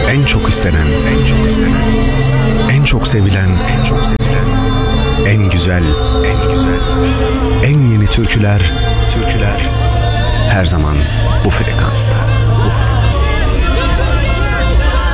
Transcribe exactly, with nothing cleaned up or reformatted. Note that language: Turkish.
En çok istenen, en çok istenen, en çok sevilen, en çok sevilen, en güzel, en güzel, en yeni türküler, türküler her zaman bu frekansta.